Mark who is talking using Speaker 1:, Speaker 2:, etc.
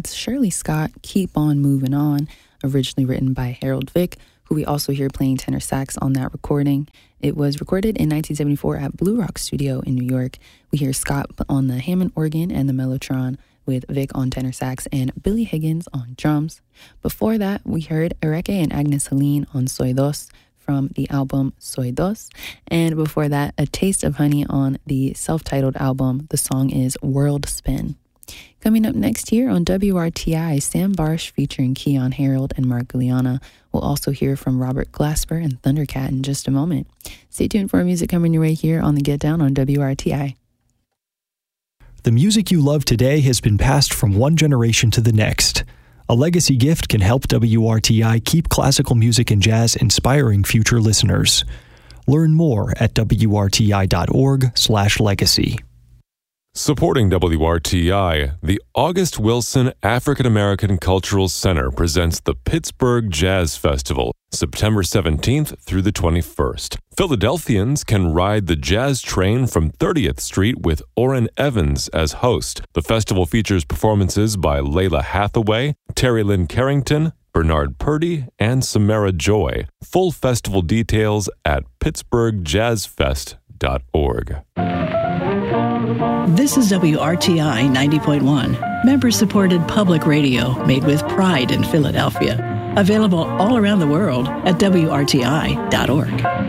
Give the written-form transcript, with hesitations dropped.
Speaker 1: That's Shirley Scott, Keep On Moving On, originally written by Harold Vick, who we also hear playing tenor sax on that recording. It was recorded in 1974 at Blue Rock Studio in New York. We hear Scott on the Hammond organ and the mellotron, with Vic on tenor sax and Billy Higgins on drums. Before that, we heard Enrique and Agnes Helene on Soy Dos from the album Soy Dos. And before that, A Taste of Honey on the self-titled album. The song is World Spin. Coming up next here on WRTI, Sam Barsh featuring Keyon Harold and Mark Guiliana. We'll also hear from Robert Glasper and Thundercat in just a moment. Stay tuned for music coming your way here on The Get Down on WRTI.
Speaker 2: The music you love today has been passed from one generation to the next. A legacy gift can help WRTI keep classical music and jazz inspiring future listeners. Learn more at wrti.org/legacy.
Speaker 3: Supporting WRTI, the August Wilson African American Cultural Center presents the Pittsburgh Jazz Festival, September 17th through the 21st. Philadelphians can ride the jazz train from 30th Street with Orrin Evans as host. The festival features performances by Layla Hathaway, Terry Lynn Carrington, Bernard Purdy, and Samara Joy. Full festival details at pittsburghjazzfest.org.
Speaker 4: This is WRTI 90.1, member-supported public radio made with pride in Philadelphia. Available all around the world at WRTI.org.